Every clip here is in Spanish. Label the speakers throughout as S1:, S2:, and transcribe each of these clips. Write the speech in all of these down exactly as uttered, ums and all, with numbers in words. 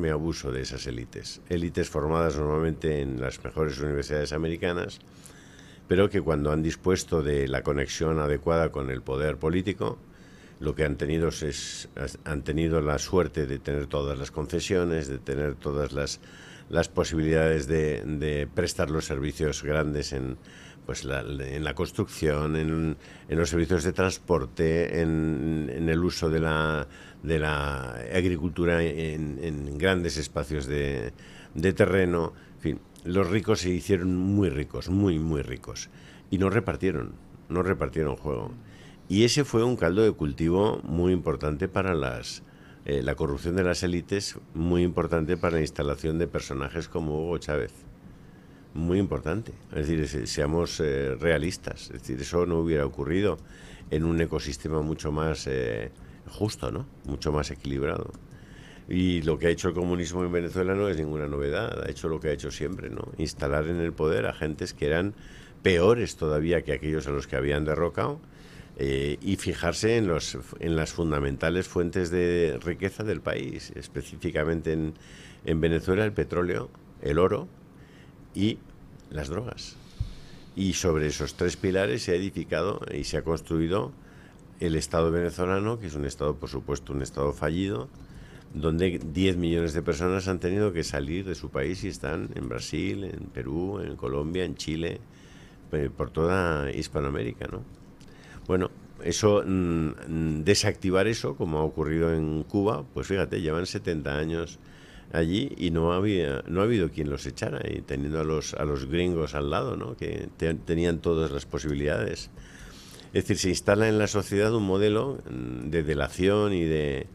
S1: enorme abuso de esas élites. Élites formadas normalmente en las mejores universidades americanas, pero que cuando han dispuesto de la conexión adecuada con el poder político, lo que han tenido es han tenido la suerte de tener todas las concesiones, de tener todas las, las posibilidades de, de prestar los servicios grandes en, pues la, en la construcción, en, en los servicios de transporte, en, en el uso de la, de la agricultura en, en grandes espacios de, de terreno. En fin, los ricos se hicieron muy ricos, muy, muy ricos, y no repartieron, no repartieron juego. Y ese fue un caldo de cultivo muy importante para las eh, la corrupción de las élites, muy importante para la instalación de personajes como Hugo Chávez. Muy importante. Es decir, seamos eh, realistas. Es decir, eso no hubiera ocurrido en un ecosistema mucho más eh, justo, ¿no? Mucho más equilibrado. Y lo que ha hecho el comunismo en Venezuela no es ninguna novedad. Ha hecho lo que ha hecho siempre, ¿no? Instalar en el poder a gentes que eran peores todavía que aquellos a los que habían derrocado. Eh, y fijarse en, los, en las fundamentales fuentes de riqueza del país, específicamente en, en Venezuela el petróleo, el oro y las drogas. Y sobre esos tres pilares se ha edificado y se ha construido el Estado venezolano, que es un Estado, por supuesto, un Estado fallido, donde diez millones de personas han tenido que salir de su país y están en Brasil, en Perú, en Colombia, en Chile, por toda Hispanoamérica, ¿no? Bueno, eso, mmm, desactivar eso, como ha ocurrido en Cuba, pues fíjate, llevan setenta años allí y no había, no ha habido quien los echara, y teniendo a los, a los gringos al lado, ¿no? Que te, tenían todas las posibilidades. Es decir, se instala en la sociedad un modelo de delación y de,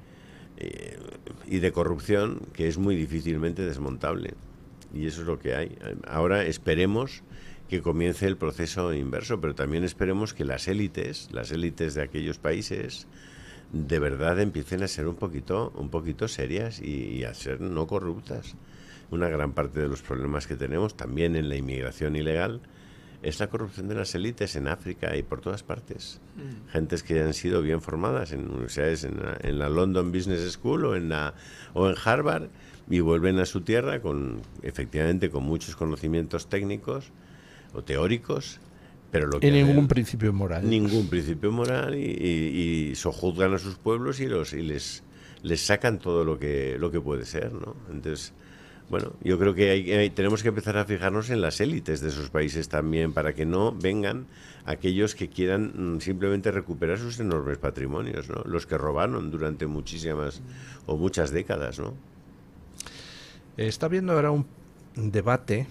S1: y de corrupción que es muy difícilmente desmontable. Y eso es lo que hay. Ahora esperemos que comience el proceso inverso, pero también esperemos que las élites, las élites de aquellos países, de verdad empiecen a ser un poquito, un poquito serias y, y a ser no corruptas. Una gran parte de los problemas que tenemos también en la inmigración ilegal es la corrupción de las élites en África y por todas partes. Mm. Gentes que han sido bien formadas en universidades, en la, en la London Business School o en la o en Harvard, y vuelven a su tierra con, efectivamente, con muchos conocimientos técnicos o teóricos, pero lo que
S2: y ningún principio moral.
S1: Ningún principio moral y, y, y sojuzgan a sus pueblos y los y les les sacan todo lo que lo que puede ser, ¿no? Entonces, bueno, yo creo que hay, hay, tenemos que empezar a fijarnos en las élites de esos países también, para que no vengan aquellos que quieran mm, simplemente recuperar sus enormes patrimonios, ¿no? Los que robaron durante muchísimas o muchas décadas, ¿no?
S2: Está habiendo ahora un debate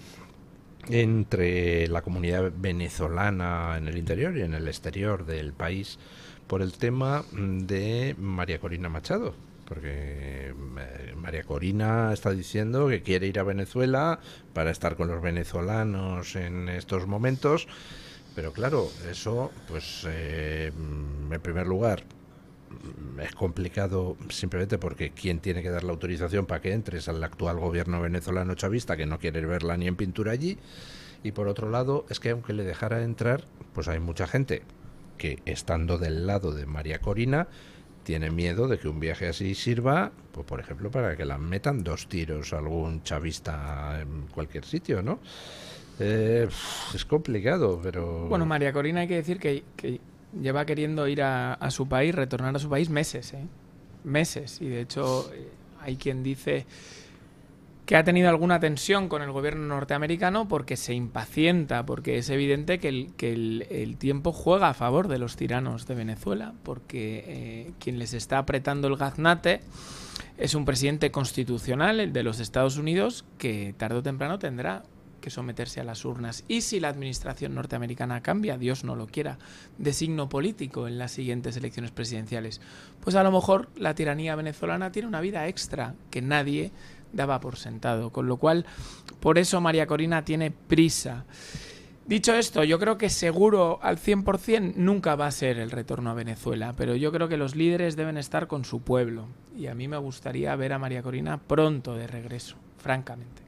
S2: entre la comunidad venezolana en el interior y en el exterior del país por el tema de María Corina Machado, porque María Corina está diciendo que quiere ir a Venezuela para estar con los venezolanos en estos momentos, pero claro, eso pues eh, en primer lugar es complicado simplemente porque ¿quién tiene que dar la autorización para que entres al actual gobierno venezolano chavista, que no quiere verla ni en pintura allí? Y por otro lado, es que aunque le dejara entrar, pues hay mucha gente que, estando del lado de María Corina, tiene miedo de que un viaje así sirva, pues por ejemplo, para que la metan dos tiros a algún chavista en cualquier sitio, ¿no? Eh, es complicado, pero...
S3: Bueno, María Corina hay que decir que... que... lleva queriendo ir a, a su país, retornar a su país meses, ¿eh? Meses. Y de hecho hay quien dice que ha tenido alguna tensión con el gobierno norteamericano porque se impacienta, porque es evidente que el, que el, el tiempo juega a favor de los tiranos de Venezuela, porque eh, quien les está apretando el gaznate es un presidente constitucional, el de los Estados Unidos, que tarde o temprano tendrá que someterse a las urnas. Y si la administración norteamericana cambia, Dios no lo quiera, de signo político en las siguientes elecciones presidenciales, pues a lo mejor la tiranía venezolana tiene una vida extra que nadie daba por sentado. Con lo cual, por eso María Corina tiene prisa. Dicho esto, yo creo que seguro al cien por ciento nunca va a ser el retorno a Venezuela, pero yo creo que los líderes deben estar con su pueblo. Y a mí me gustaría ver a María Corina pronto de regreso, francamente.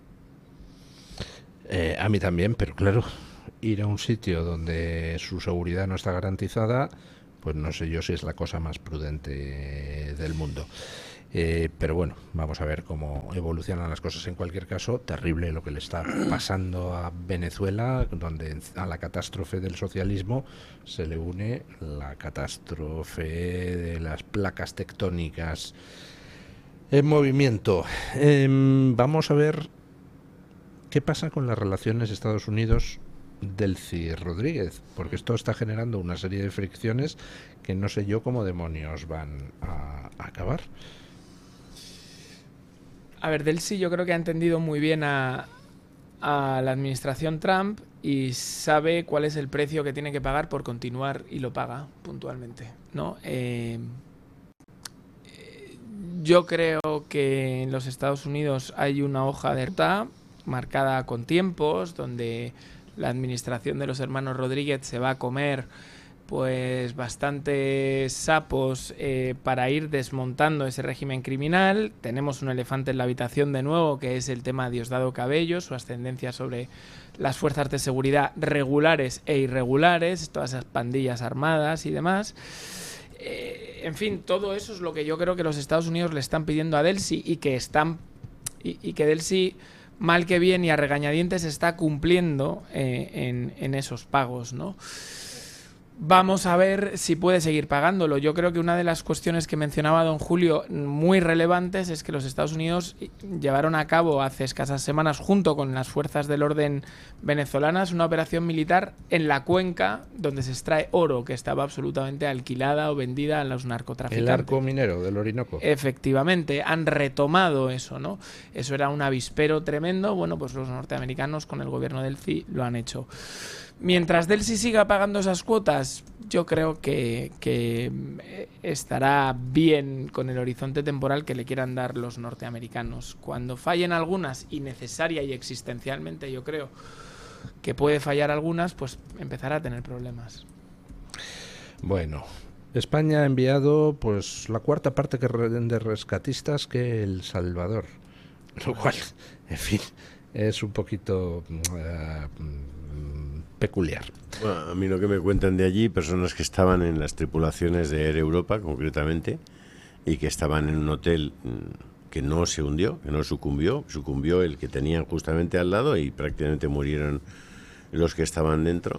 S2: Eh, a mí también, pero claro, ir a un sitio donde su seguridad no está garantizada, pues no sé yo si es la cosa más prudente del mundo. Eh, pero bueno, vamos a ver cómo evolucionan las cosas. En cualquier caso, terrible lo que le está pasando a Venezuela, donde a la catástrofe del socialismo se le une la catástrofe de las placas tectónicas en movimiento. Eh, vamos a ver qué pasa con las relaciones Estados Unidos-Delcy Rodríguez, porque esto está generando una serie de fricciones que no sé yo cómo demonios van a, a acabar.
S3: A ver, Delcy yo creo que ha entendido muy bien a, a la administración Trump y sabe cuál es el precio que tiene que pagar por continuar, y lo paga puntualmente, ¿no? Eh, yo creo que en los Estados Unidos hay una hoja de ruta marcada con tiempos, donde la administración de los hermanos Rodríguez se va a comer pues bastantes sapos eh, para ir desmontando ese régimen criminal. Tenemos un elefante en la habitación de nuevo, que es el tema de Diosdado Cabello, su ascendencia sobre las fuerzas de seguridad regulares e irregulares, todas esas pandillas armadas y demás. Eh, en fin, todo eso es lo que yo creo que los Estados Unidos le están pidiendo a Delcy, y que están y, y que Delcy, mal que bien y a regañadientes, está cumpliendo eh, en, en esos pagos, ¿no? Vamos a ver si puede seguir pagándolo. Yo creo que una de las cuestiones que mencionaba don Julio muy relevantes es que los Estados Unidos llevaron a cabo hace escasas semanas, junto con las fuerzas del orden venezolanas, una operación militar en la cuenca donde se extrae oro que estaba absolutamente alquilada o vendida a los narcotraficantes.
S2: El arco minero del Orinoco.
S3: Efectivamente, han retomado eso, ¿no? Eso era un avispero tremendo. Bueno, pues los norteamericanos con el gobierno del C I lo han hecho. Mientras Delcy siga pagando esas cuotas, yo creo que, que estará bien con el horizonte temporal que le quieran dar los norteamericanos. Cuando fallen algunas, y necesaria y existencialmente yo creo que puede fallar algunas, pues empezará a tener problemas.
S2: Bueno, España ha enviado pues la cuarta parte que re- de rescatistas que El Salvador, lo cual, en fin, es un poquito uh, peculiar.
S1: Bueno, a mí lo que me cuentan de allí, personas que estaban en las tripulaciones de Air Europa, concretamente, y que estaban en un hotel que no se hundió, que no sucumbió, sucumbió el que tenían justamente al lado y prácticamente murieron los que estaban dentro.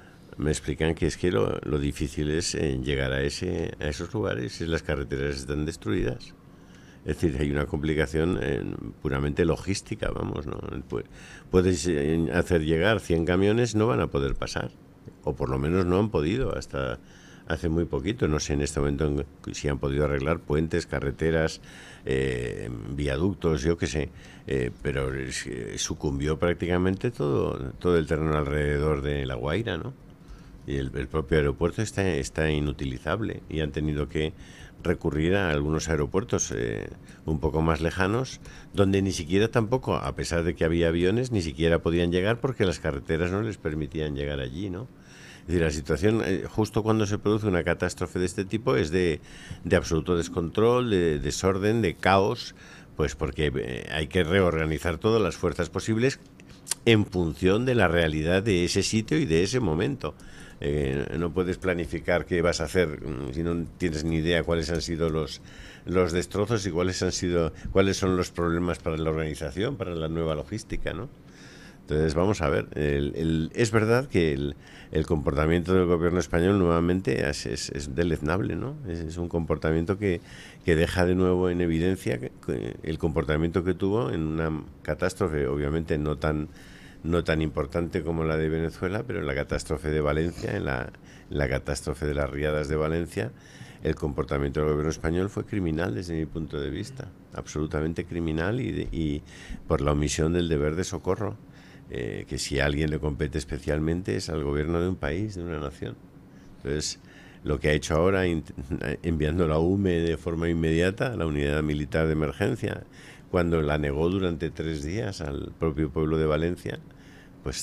S1: Me explican que es que lo, lo difícil es eh, llegar a, ese, a esos lugares si las carreteras están destruidas. Es decir, hay una complicación eh, puramente logística, vamos, ¿no? Puedes eh, hacer llegar cien camiones, no van a poder pasar, o por lo menos no han podido hasta hace muy poquito. No sé en este momento si han podido arreglar puentes, carreteras, eh, viaductos, yo qué sé, eh, pero es, eh, sucumbió prácticamente todo, todo el terreno alrededor de La Guaira, ¿no? Y el, el propio aeropuerto está, está inutilizable y han tenido que recurrir a algunos aeropuertos eh, un poco más lejanos, donde ni siquiera tampoco, a pesar de que había aviones, ni siquiera podían llegar porque las carreteras no les permitían llegar allí, ¿no? Es decir, la situación, eh, justo cuando se produce una catástrofe de este tipo, es de, de absoluto descontrol, de desorden, de caos, pues porque eh, hay que reorganizar todas las fuerzas posibles en función de la realidad de ese sitio y de ese momento. Eh, no puedes planificar qué vas a hacer si no tienes ni idea cuáles han sido los los destrozos y cuáles han sido cuáles son los problemas para la organización, para la nueva logística, ¿no? Entonces vamos a ver. El, el, es verdad que el, el comportamiento del gobierno español nuevamente es, es, es deleznable, ¿no? Es, es un comportamiento que, que deja de nuevo en evidencia que, que el comportamiento que tuvo en una catástrofe, obviamente no tan no tan importante como la de Venezuela, pero en la catástrofe de Valencia, en la, en la catástrofe de las riadas de Valencia, el comportamiento del gobierno español fue criminal desde mi punto de vista, absolutamente criminal, y, de, y por la omisión del deber de socorro, eh, que si a alguien le compete especialmente es al gobierno de un país, de una nación. Entonces, lo que ha hecho ahora, enviando la U M E de forma inmediata a la unidad militar de emergencia, cuando la negó durante tres días al propio pueblo de Valencia, pues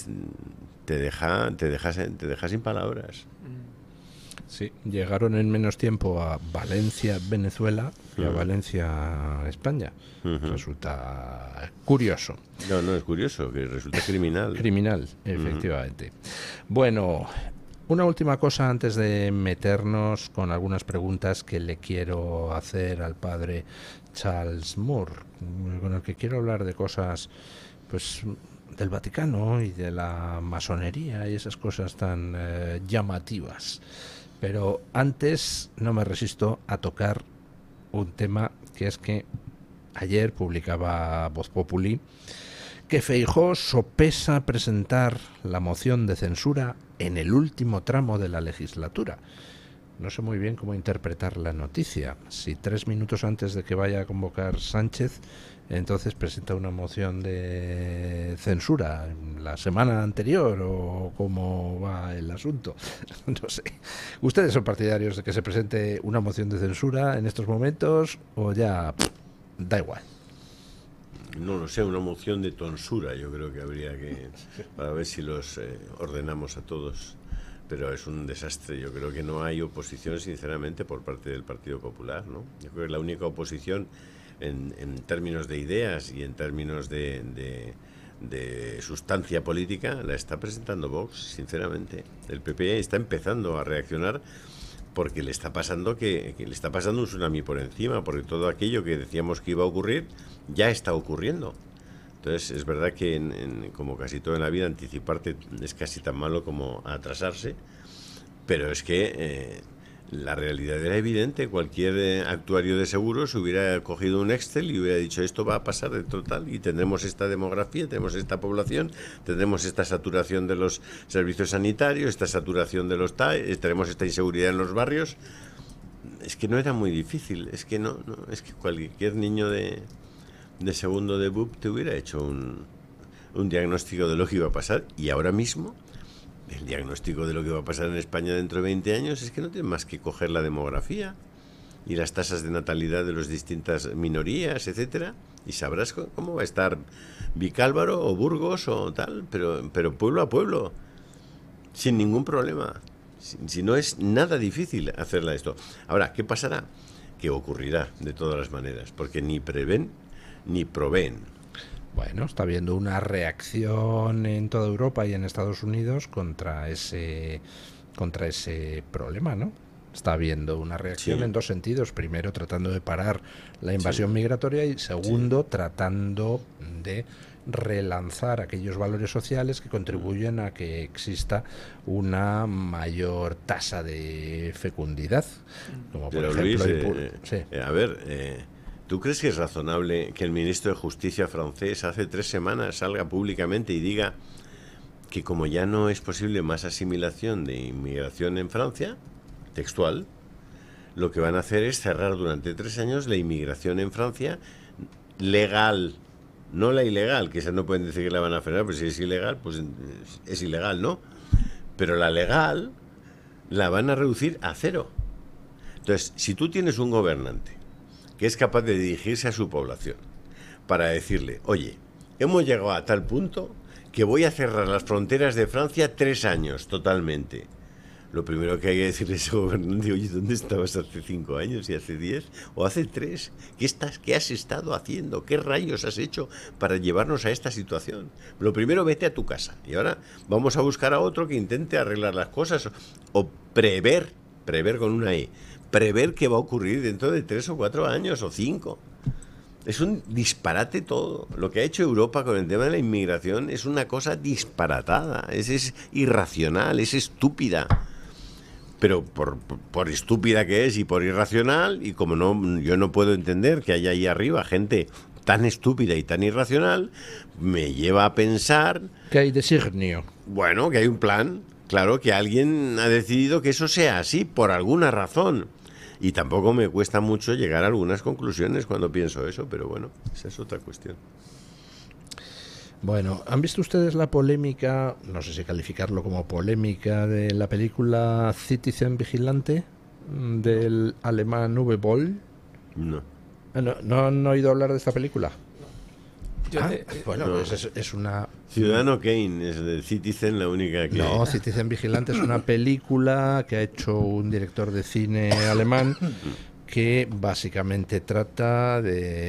S1: te deja, te deja, te deja sin palabras.
S2: Sí, llegaron en menos tiempo a Valencia, Venezuela, y a
S1: Uh-huh.
S2: Valencia, España.
S1: Uh-huh.
S2: Resulta curioso.
S1: No, no es curioso, que resulta criminal.
S2: Criminal, efectivamente. Uh-huh. Bueno, Una última cosa antes de meternos con algunas preguntas que le quiero hacer al padre Charles Moore, con el que quiero hablar de cosas, pues, del Vaticano y de la masonería y esas cosas tan eh, llamativas. Pero antes no me resisto a tocar un tema, que es que ayer publicaba Voz Populi que Feijóo sopesa presentar la moción de censura en el último tramo de la legislatura. No sé muy bien cómo interpretar la noticia. Si tres minutos antes de que vaya a convocar Sánchez, entonces presenta una moción de censura la semana anterior, o cómo va el asunto. No sé. ¿Ustedes son partidarios de que se presente una moción de censura en estos momentos o ya pff, da igual?
S1: No lo sé, una moción de tonsura yo creo que habría que, para ver si los eh, ordenamos a todos, pero es un desastre. Yo creo que no hay oposición, sinceramente, por parte del Partido Popular, ¿no? Yo creo que la única oposición en, en términos de ideas y en términos de, de, de sustancia política la está presentando Vox, sinceramente. El P P está empezando a reaccionar porque le está pasando que, que le está pasando un tsunami por encima, porque todo aquello que decíamos que iba a ocurrir ya está ocurriendo. Entonces es verdad que en, en, como casi todo en la vida, anticiparte es casi tan malo como atrasarse, pero es que eh, la realidad era evidente. Cualquier eh, actuario de seguros hubiera cogido un Excel y hubiera dicho esto va a pasar de total y tendremos esta demografía, tenemos esta población, tendremos esta saturación de los servicios sanitarios, esta saturación de los T A E, tenemos esta inseguridad en los barrios. Es que no era muy difícil, es que no, no es que cualquier niño de, de segundo de B U P te hubiera hecho un, un diagnóstico de lo que iba a pasar. Y ahora mismo el diagnóstico de lo que va a pasar en España dentro de veinte años es que no tiene más que coger la demografía y las tasas de natalidad de las distintas minorías, etcétera, y sabrás cómo va a estar Vicálvaro o Burgos o tal, pero, pero pueblo a pueblo, sin ningún problema. Si, si no es nada difícil hacerla esto. Ahora, ¿qué pasará? Que ocurrirá de todas las maneras, porque ni prevén ni proveen.
S2: Bueno, está habiendo una reacción en toda Europa y en Estados Unidos contra ese contra ese problema, ¿no? Está habiendo una reacción sí. en dos sentidos. Primero, tratando de parar la invasión sí. migratoria y segundo, sí. tratando de relanzar aquellos valores sociales que contribuyen a que exista una mayor tasa de fecundidad. Como por
S1: Pero
S2: ejemplo,
S1: Luis,
S2: el...
S1: eh,
S2: sí.
S1: eh, a ver... Eh... ¿Tú crees que es razonable que el ministro de Justicia francés hace tres semanas salga públicamente y diga que como ya no es posible más asimilación de inmigración en Francia, textual, lo que van a hacer es cerrar durante tres años la inmigración en Francia legal, no la ilegal, que esa no pueden decir que la van a frenar, pero si es ilegal, pues es ilegal, ¿no? Pero la legal la van a reducir a cero. Entonces, si tú tienes un gobernante que es capaz de dirigirse a su población para decirle, oye, hemos llegado a tal punto que voy a cerrar las fronteras de Francia tres años totalmente. Lo primero que hay que decirle a ese gobernante, oye, ¿dónde estabas hace cinco años y hace diez o hace tres? ¿Qué estás, qué has estado haciendo? ¿Qué rayos has hecho para llevarnos a esta situación? Lo primero, vete a tu casa y ahora vamos a buscar a otro que intente arreglar las cosas o, o prever, prever con una E, prever qué va a ocurrir dentro de tres o cuatro años o cinco. Es un disparate todo. Lo que ha hecho Europa con el tema de la inmigración es una cosa disparatada, es, es irracional, es estúpida. Pero por, por, por estúpida que es y por irracional, y como no yo no puedo entender que haya ahí arriba gente tan estúpida y tan irracional, me lleva a pensar...
S2: ¿Qué hay de designio?
S1: Bueno, que hay un plan. Claro, que alguien ha decidido que eso sea así por alguna razón. Y tampoco me cuesta mucho llegar a algunas conclusiones cuando pienso eso, pero bueno, esa es otra cuestión.
S2: Bueno, ¿han visto ustedes la polémica, no sé si calificarlo como polémica, de la película Citizen Vigilante del alemán Uwe Boll?
S1: No.
S2: ¿No, ¿no han oído hablar de esta película?
S3: Yo
S2: ah,
S3: te,
S2: bueno,
S1: no.
S2: pues es, es una...
S1: Ciudadano Kane, es de Citizen la única que...
S2: No, Citizen Vigilante es una película que ha hecho un director de cine alemán que básicamente trata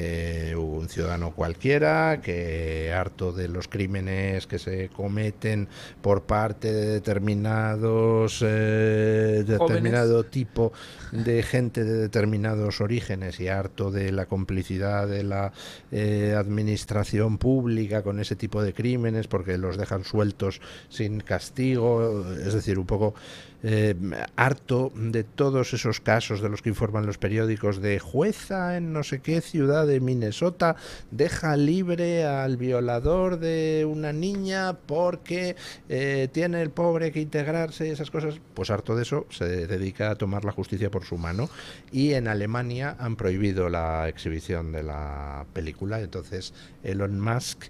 S2: de un ciudadano cualquiera que, harto de los crímenes que se cometen por parte de determinados eh, determinado tipo de gente de determinados orígenes, y harto de la complicidad de la eh, administración pública con ese tipo de crímenes porque los dejan sueltos sin castigo, es decir, un poco Eh, harto de todos esos casos de los que informan los periódicos de jueza en no sé qué ciudad de Minnesota deja libre al violador de una niña porque eh, tiene el pobre que integrarse y esas cosas. Pues harto de eso se dedica a tomar la justicia por su mano, y en Alemania han prohibido la exhibición de la película. Entonces Elon Musk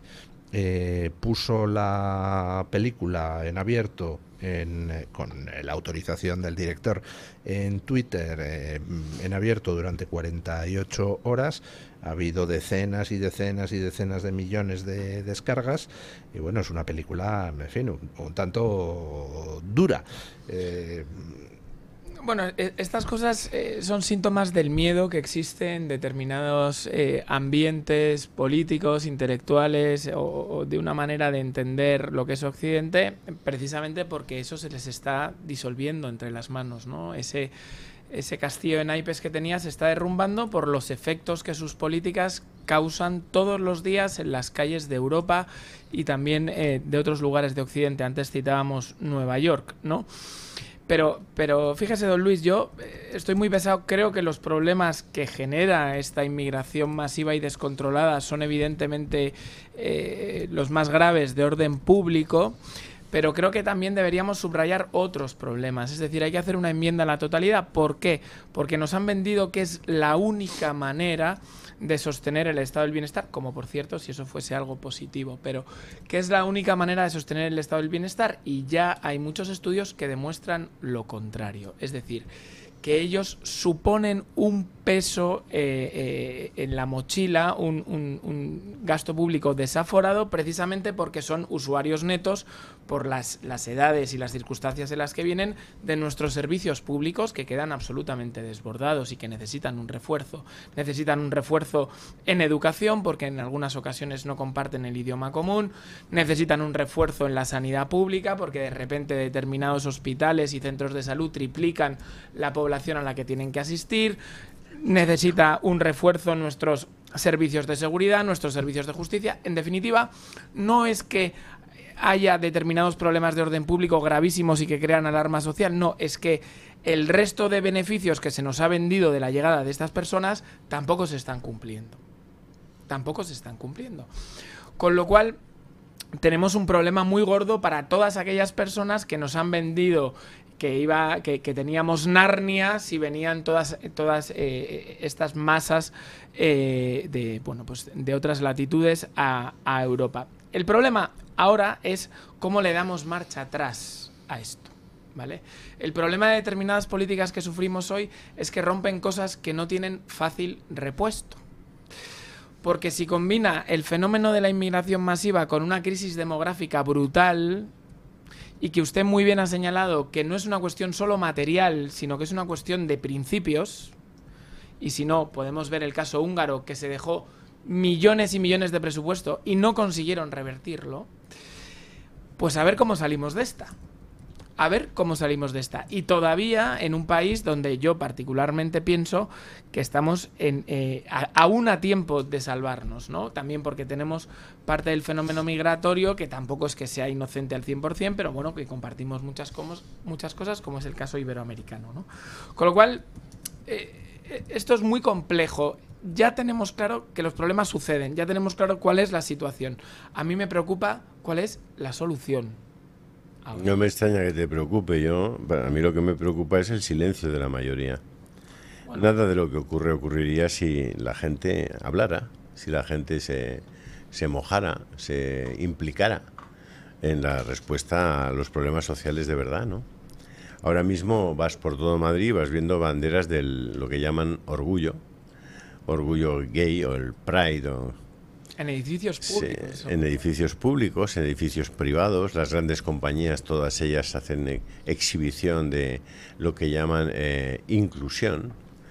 S2: eh, puso la película en abierto En, eh, con la autorización del director en Twitter eh, en abierto durante cuarenta y ocho horas. Ha habido decenas y decenas y decenas de millones de descargas, y bueno, es una película, en fin, un, un tanto dura. Eh,
S3: Bueno, estas cosas eh, son síntomas del miedo que existe en determinados eh, ambientes políticos, intelectuales, o, o de una manera de entender lo que es Occidente, precisamente porque eso se les está disolviendo entre las manos, ¿no? Ese, ese castillo de naipes que tenía se está derrumbando por los efectos que sus políticas causan todos los días en las calles de Europa y también eh, de otros lugares de Occidente. Antes citábamos Nueva York, ¿no? Pero, pero fíjese, don Luis, yo estoy muy pesado. Creo que los problemas que genera esta inmigración masiva y descontrolada son evidentemente eh, los más graves de orden público, pero creo que también deberíamos subrayar otros problemas. Es decir, hay que hacer una enmienda a la totalidad. ¿Por qué? Porque nos han vendido que es la única manera de sostener el estado del bienestar, como por cierto, si eso fuese algo positivo, pero que es la única manera de sostener el estado del bienestar, y ya hay muchos estudios que demuestran lo contrario. Es decir, que ellos suponen un peso eh, eh, en la mochila, un, un, un gasto público desaforado, precisamente porque son usuarios netos por las, las edades y las circunstancias en las que vienen de nuestros servicios públicos, que quedan absolutamente desbordados y que necesitan un refuerzo. Necesitan un refuerzo en educación, porque en algunas ocasiones no comparten el idioma común. Necesitan un refuerzo en la sanidad pública, porque de repente determinados hospitales y centros de salud triplican la población a la que tienen que asistir. Necesita un refuerzo en nuestros servicios de seguridad, nuestros servicios de justicia. En definitiva, no es que haya determinados problemas de orden público gravísimos y que crean alarma social, no, es que el resto de beneficios que se nos ha vendido de la llegada de estas personas tampoco se están cumpliendo. Tampoco se están cumpliendo. Con lo cual, tenemos un problema muy gordo para todas aquellas personas que nos han vendido que iba que, que teníamos Narnia si venían todas todas eh, estas masas eh, de bueno pues de otras latitudes a, a Europa. El problema ahora es cómo le damos marcha atrás a esto, ¿vale? El problema de determinadas políticas que sufrimos hoy es que rompen cosas que no tienen fácil repuesto. Porque si combina el fenómeno de la inmigración masiva con una crisis demográfica brutal, y que usted muy bien ha señalado que no es una cuestión solo material, sino que es una cuestión de principios, y si no, podemos ver el caso húngaro, que se dejó millones y millones de presupuesto y no consiguieron revertirlo, pues a ver cómo salimos de esta. A ver cómo salimos de esta. Y todavía en un país donde yo particularmente pienso que estamos en, eh, a, aún a tiempo de salvarnos, ¿no? También porque tenemos parte del fenómeno migratorio que tampoco es que sea inocente al cien por cien, pero bueno, que compartimos muchas, comos, muchas cosas, como es el caso iberoamericano, ¿no? Con lo cual, eh, esto es muy complejo. Ya tenemos claro que los problemas suceden, ya tenemos claro cuál es la situación. A mí me preocupa cuál es la solución.
S1: No me extraña que te preocupe. Yo, a mí lo que me preocupa es el silencio de la mayoría. Bueno. Nada de lo que ocurre ocurriría si la gente hablara, si la gente se, se mojara, se implicara en la respuesta a los problemas sociales de verdad, ¿no? Ahora mismo vas por todo Madrid y vas viendo banderas de lo que llaman orgullo, orgullo gay o el Pride o...
S3: En edificios públicos.
S1: Sí, en edificios públicos, en edificios privados. Las grandes compañías, todas ellas hacen exhibición de lo que llaman eh, inclusión.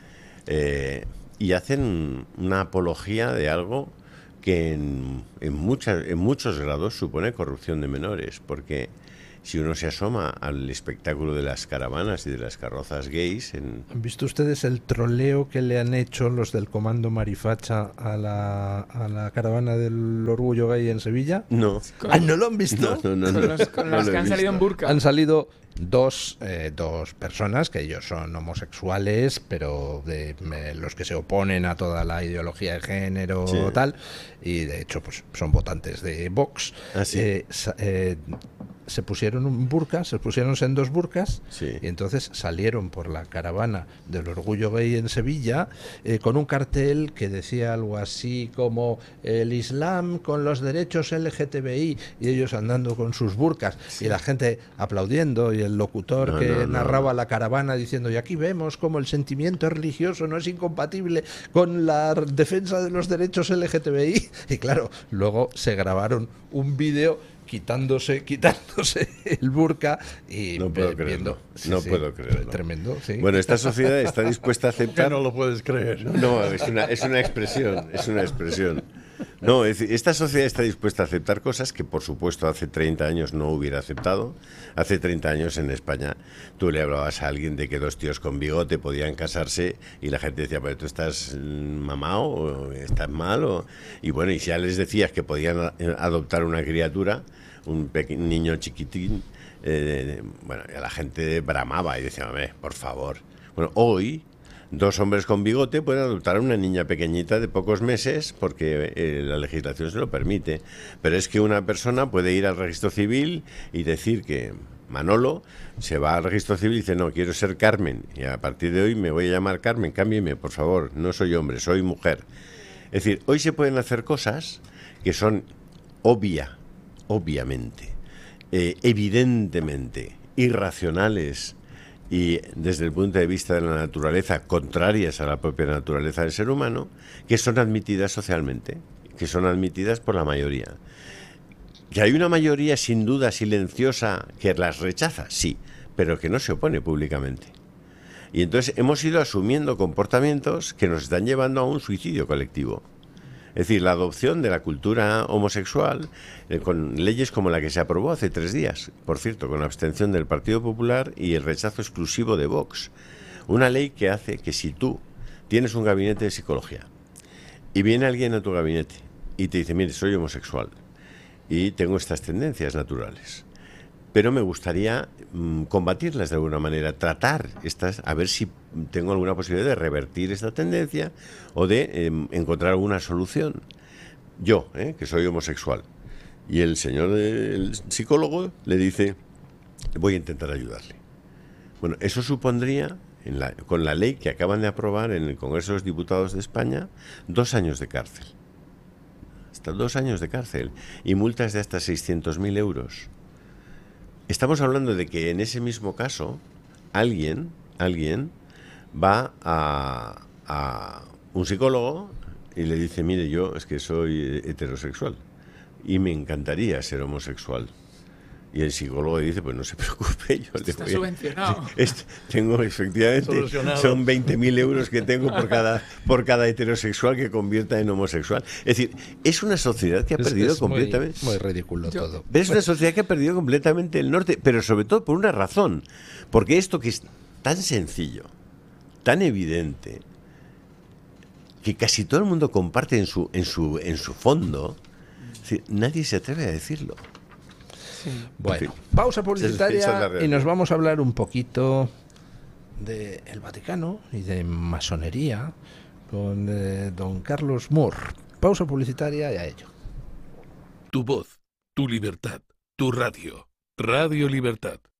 S1: eh, y hacen una apología de algo que en, en, muchas, en muchos grados supone corrupción de menores, porque si uno se asoma al espectáculo de las caravanas y de las carrozas gays... En...
S2: ¿Han visto ustedes el troleo que le han hecho los del Comando Marifacha a la, a la caravana del orgullo gay en Sevilla?
S1: No.
S2: ¿Ah, no lo han visto?
S1: No, no, no,
S3: con los, con
S1: no
S3: los
S1: lo
S3: que
S1: he
S3: han
S1: visto.
S3: salido en burka.
S2: Han salido dos, eh, dos personas, que ellos son homosexuales, pero de, me, los que se oponen a toda la ideología de género,
S1: sí.
S2: tal, y de hecho pues son votantes de Vox.
S1: ¿Ah, sí?
S2: eh, eh, se pusieron un burka, se pusieron en dos burkas,
S1: sí.
S2: y entonces salieron por la caravana del orgullo gay en Sevilla eh, con un cartel que decía algo así como el Islam con los derechos L G T B I, y ellos andando con sus burkas, sí. y la gente aplaudiendo, y el locutor
S1: no,
S2: que
S1: no,
S2: narraba
S1: no.
S2: la caravana diciendo, y aquí vemos como el sentimiento religioso no es incompatible con la defensa de los derechos L G T B I, y claro, luego se grabaron un vídeo quitándose quitándose el burka y
S1: no puedo
S2: viendo,
S1: creerlo
S2: sí,
S1: no
S2: sí,
S1: puedo creerlo
S2: tremendo, sí.
S1: Bueno, esta sociedad está dispuesta a aceptar.
S2: No lo puedes creer.
S1: No, es una es una expresión es una expresión no es decir, esta sociedad está dispuesta a aceptar cosas que por supuesto hace treinta años no hubiera aceptado. Hace treinta años en España tú le hablabas a alguien de que dos tíos con bigote podían casarse y la gente decía, pero tú estás mamado o estás mal, o... y bueno, y si ya les decías que podían adoptar una criatura, un pequeño niño chiquitín, eh, bueno, la gente bramaba y decía, por favor. Bueno, hoy dos hombres con bigote pueden adoptar a una niña pequeñita de pocos meses porque eh, la legislación se lo permite. Pero es que una persona puede ir al registro civil y decir que Manolo se va al registro civil y dice, no, quiero ser Carmen, y a partir de hoy me voy a llamar Carmen, cámbieme, por favor, no soy hombre, soy mujer. Es decir, hoy se pueden hacer cosas que son obvia, obviamente, eh, evidentemente, irracionales y desde el punto de vista de la naturaleza, contrarias a la propia naturaleza del ser humano, que son admitidas socialmente, que son admitidas por la mayoría. ¿Que hay una mayoría sin duda silenciosa que las rechaza? Sí, pero que no se opone públicamente. Y entonces hemos ido asumiendo comportamientos que nos están llevando a un suicidio colectivo. Es decir, la adopción de la cultura homosexual eh, con leyes como la que se aprobó hace tres días, por cierto, con la abstención del Partido Popular y el rechazo exclusivo de Vox. Una ley que hace que si tú tienes un gabinete de psicología y viene alguien a tu gabinete y te dice, mire, soy homosexual y tengo estas tendencias naturales, pero me gustaría mmm, combatirlas de alguna manera, tratar estas, a ver si tengo alguna posibilidad de revertir esta tendencia o de eh, encontrar alguna solución. Yo, eh, que soy homosexual, y el señor, el psicólogo, le dice, voy a intentar ayudarle. Bueno, eso supondría, en la, con la ley que acaban de aprobar en el Congreso de los Diputados de España, dos años de cárcel. Hasta dos años de cárcel y multas de hasta seiscientos mil euros. Estamos hablando de que en ese mismo caso alguien, alguien va a, a un psicólogo y le dice, mire, yo es que soy heterosexual y me encantaría ser homosexual. Y el psicólogo dice, pues no se preocupe, yo le
S3: Está
S1: voy a...
S3: subvencionado.
S1: Es, tengo efectivamente, son veinte mil euros que tengo por cada, por cada heterosexual que convierta en homosexual. Es decir, es una sociedad que ha
S2: Es,
S1: perdido
S2: es
S1: completamente...
S2: Muy, muy ridículo
S3: Yo,
S2: todo.
S1: Es una sociedad que ha perdido completamente el norte, pero sobre todo por una razón. Porque esto que es tan sencillo, tan evidente, que casi todo el mundo comparte en su, en su, en su fondo, es decir, nadie se atreve a decirlo.
S3: Sí.
S2: Bueno,
S1: En fin.
S2: pausa
S1: Esa es
S2: publicitaria
S1: la realidad.
S2: y nos vamos a hablar un poquito del Vaticano y de masonería con eh, don Carlos Moore. Pausa publicitaria y a ello.
S4: Tu voz, tu libertad, tu radio. Radio Libertad.